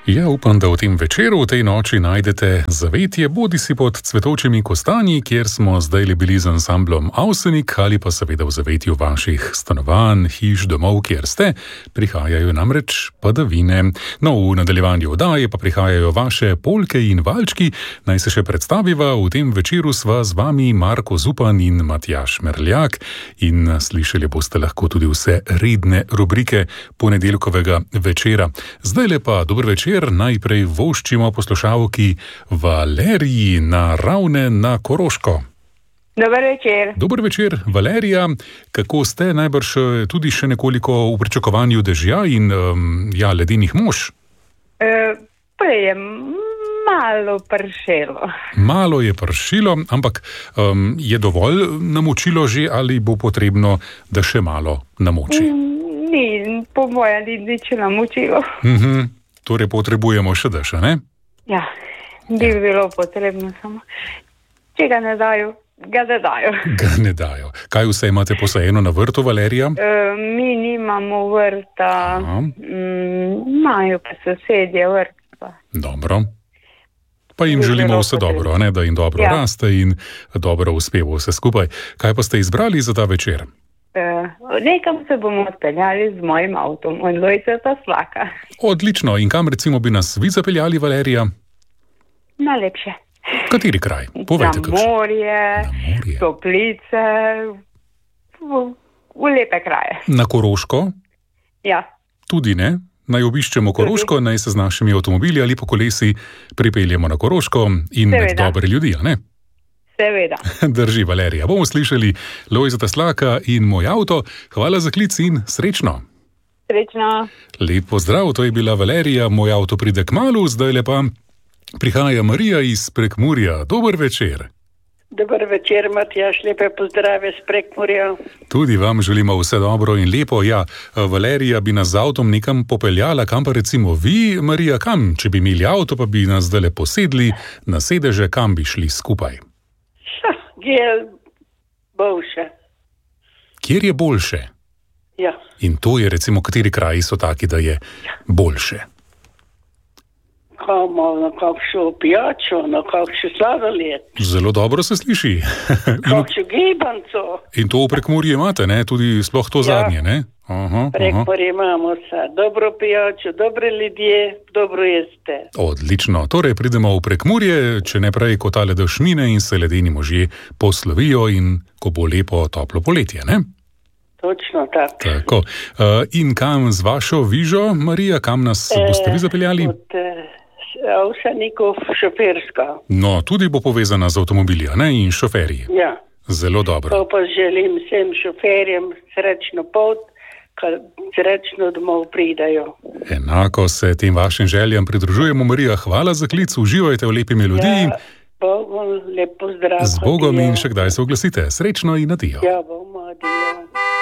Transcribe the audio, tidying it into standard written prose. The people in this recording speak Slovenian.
Ja, upam, da v tem večeru, v tej noči najdete zavetje, bodisi pod cvetočimi kostanji, kjer smo zdaj bili z ansamblom Avsenik, ali pa seveda v zavetju vaših stanovanj, hiš, domov, kjer ste. Prihajajo namreč padavine. No, v nadaljevanju oddaje pa prihajajo vaše polke in valčki. Naj se še predstaviva, v tem večeru sva z vami Marko Zupan in Matjaž Merljak in slišali boste lahko tudi vse redne rubrike ponedeljkovega večera. Zdajle pa dober večer. Najprej voščimo poslušalki Valeriji na Ravne na Koroško. Dober večer. Dober večer, Valerija. Kako ste? Najbrž tudi še nekoliko v pričakovanju dežja in ledenih mož? Prej je malo pršelo. Malo je pršilo, ampak je dovolj namočilo že ali bo potrebno, da še malo namoči? Ni, po mojem, nič namočilo. Torej potrebujemo še dež, ne? Ja, bi bilo potrebno samo. Če ga ne dajo, ga ne dajo. Ga ne dajo. Kaj vse imate posajeno na vrtu, Valerija? Mi nimamo vrta, imajo pa sosedje vrta. Dobro. Pa jim želimo vse dobro, ne? Da jim dobro raste in dobro uspeva vse skupaj. Kaj pa ste izbrali za ta večer? Nekam se bomo odpeljali z mojim avtom, od Lojzeta Slaka. Odlično. In kam recimo bi nas vi zapeljali, Valerija? Najlepše. Kateri kraj? Povejte, na morje, Toplice, v lepe kraje. Na Koroško? Ja. Tudi ne? Naj obiščemo Koroško, naj se z našimi avtomobili ali po kolesi pripeljemo na Koroško in med dobre ljudi, a ne? Seveda. Drži, Valerija. Bomo slišali Lojzeta Slaka in Moj avto. Hvala za klic in srečno. Srečno. Lep pozdrav, to je bila Valerija. Moj avto pride kmalu, zdaj pa prihaja Marija iz Prekmurja. Dober večer. Dober večer, Matjaž, lepe pozdrave iz Prekmurja. Tudi vam želimo vse dobro in lepo. Ja, Valerija bi nas z avtom nekam popeljala, kam pa recimo vi, Marija, kam? Če bi imeli avto, pa bi nas zdaj posedli na sedeže, kam bi šli skupaj? Kjer je boljše. Kjer je boljše? Ja. In to je recimo, kateri kraji so taki, da je boljše? Na kakšno pijačo, na kakšno sladoled. Zelo dobro se sliši. Kakšno gibanco. In to v Prekmurju imate, ne? Tudi sploh to zadnje, ne? Prekmurje imamo vse. Dobro pijačo, dobre ljudje, dobro jeste. Odlično. Torej pridemo v Prekmurje, če ne prej kot tale dež mine in se ledeni možje poslovijo in ko bo lepo toplo poletje, ne? Točno tako. In kam z vašo vižo, Marija, kam nas boste vi zapeljali? Avsenikov šoferska. No, tudi bo povezana z avtomobili, ne? In šoferji. Ja. Zelo dobro. To pa želim vsem šoferjem srečno pot, kar srečno domov pridajo. Enako se tem vašim željam pridružujemo, Marija. Hvala za klic, uživajte v lepi melodiji. Ja, Bogom lep pozdrav. Z Bogom in še kdaj se oglasite. Srečno in adijo. Ja, bomo, adijo.